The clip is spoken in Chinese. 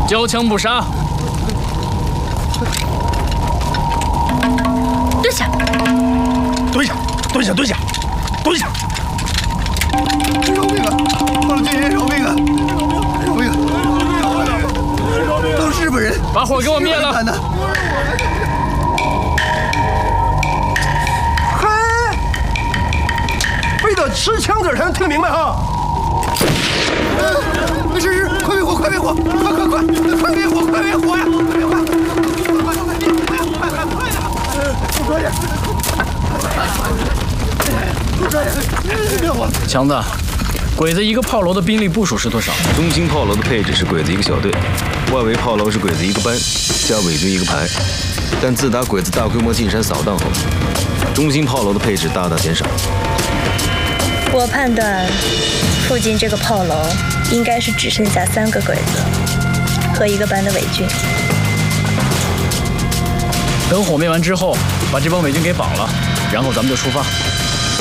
交枪不杀。 蹲下， 蹲下，蹲下，蹲下，蹲下！ 饶命啊！我的军人，饶命啊！饶命！都是日本人， 把火给我灭了！ 嘿，非得吃枪子才能听明白哈！是，快灭火，快灭火，快灭火，快灭火呀！快点！灭火！ 强子，鬼子一个炮楼的兵力部署是多少？ 中心炮楼的配置是鬼子一个小队，外围炮楼是鬼子一个班，加伪军一个排。但自打鬼子大规模进山扫荡后，中心炮楼的配置大大减少。 我判断，附近这个炮楼应该是只剩下3个鬼子和1个班的伪军。 等火灭完之后，把这帮伪军给绑了，然后咱们就出发。